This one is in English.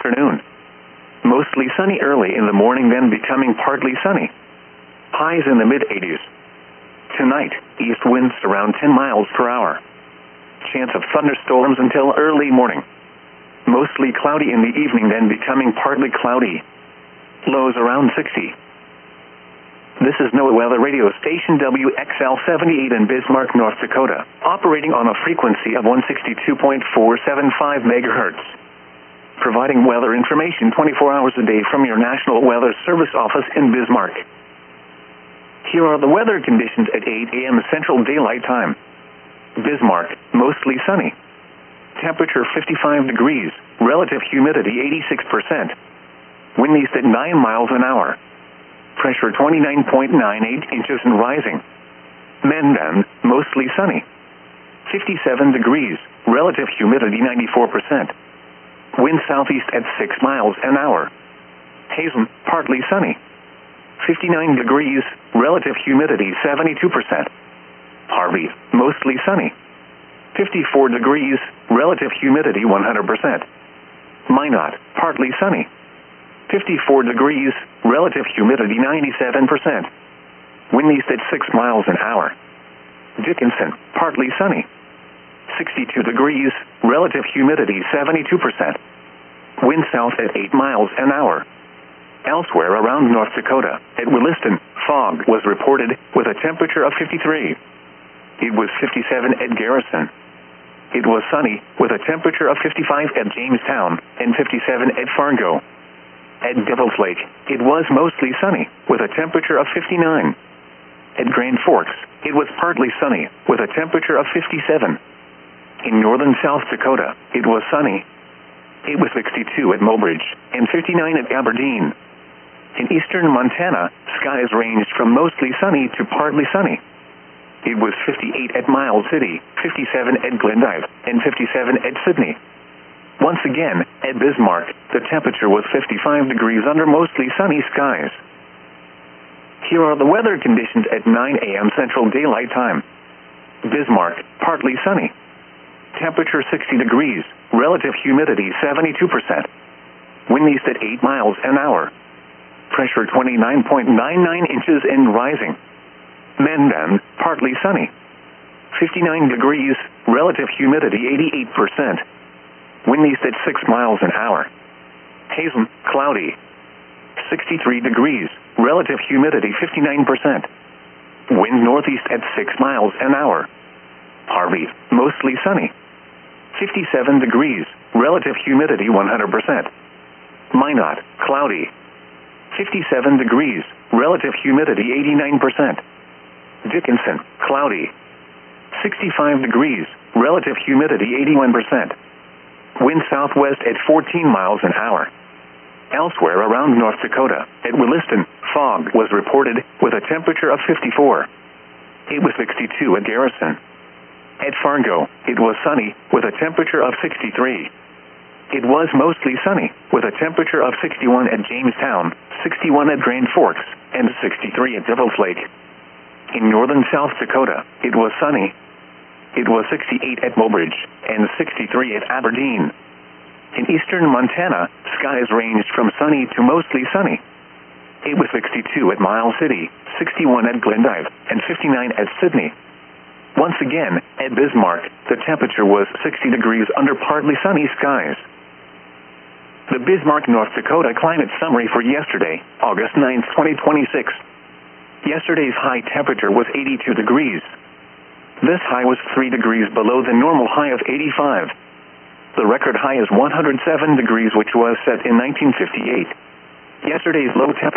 afternoon. Mostly sunny early in the morning, then becoming partly sunny. Highs in the mid-80s. Tonight, east winds around 10 miles per hour. Chance of thunderstorms until early morning. Mostly cloudy in the evening, then becoming partly cloudy. Lows around 60. This is NOAA Weather Radio Station WXL-78 in Bismarck, North Dakota, operating on a frequency of 162.475 megahertz. Providing weather information 24 hours a day from your National Weather Service office in Bismarck. Here are the weather conditions at 8 a.m. Central Daylight Time. Bismarck, mostly sunny. Temperature 55 degrees, relative humidity 86%. Wind east at 9 miles an hour. Pressure 29.98 inches and rising. Mandan, mostly sunny. 57 degrees, relative humidity 94%. Wind southeast at 6 miles an hour. Hazen, partly sunny. 59 degrees, relative humidity 72%. Harvey, mostly sunny. 54 degrees, relative humidity 100%. Minot, partly sunny. 54 degrees, relative humidity 97%. Wind east at 6 miles an hour. Dickinson, partly sunny. 62 degrees, relative humidity 72%. Wind south at 8 miles an hour. Elsewhere around North Dakota, at Williston, fog was reported with a temperature of 53. It was 57 at Garrison. It was sunny with a temperature of 55 at Jamestown and 57 at Fargo. At Devil's Lake, it was mostly sunny with a temperature of 59. At Grand Forks, it was partly sunny with a temperature of 57. In northern South Dakota, it was sunny. It was 62 at Mobridge and 59 at Aberdeen. In eastern Montana, skies ranged from mostly sunny to partly sunny. It was 58 at Miles City, 57 at Glendive, and 57 at Sydney. Once again, at Bismarck, the temperature was 55 degrees under mostly sunny skies. Here are the weather conditions at 9 a.m. Central Daylight Time. Bismarck, partly sunny. Temperature 60 degrees, relative humidity 72%. Wind east at 8 miles an hour. Pressure 29.99 inches and rising. Mandan, partly sunny. 59 degrees, relative humidity 88%. Wind east at 6 miles an hour. Hazen, cloudy. 63 degrees, relative humidity 59%. Wind northeast at 6 miles an hour. Harvey, mostly sunny. 57 degrees, relative humidity 100%. Minot, cloudy. 57 degrees, relative humidity 89%. Dickinson, cloudy. 65 degrees, relative humidity 81%. Wind southwest at 14 miles an hour. Elsewhere around North Dakota, at Williston, fog was reported with a temperature of 54. It was 62 at Garrison. At Fargo, it was sunny with a temperature of 63. It was mostly sunny with a temperature of 61 at Jamestown, 61 at Grand Forks, and 63 at Devil's Lake. In northern South Dakota, it was sunny. It was 68 at Mobridge and 63 at Aberdeen. In eastern Montana, skies ranged from sunny to mostly sunny. It was 62 at Miles City, 61 at Glendive, and 59 at Sydney. Once again, at Bismarck, the temperature was 60 degrees under partly sunny skies. The Bismarck, North Dakota climate summary for yesterday, August 9, 2026. Yesterday's high temperature was 82 degrees. This high was 3 degrees below the normal high of 85. The record high is 107 degrees, which was set in 1958. Yesterday's low temperature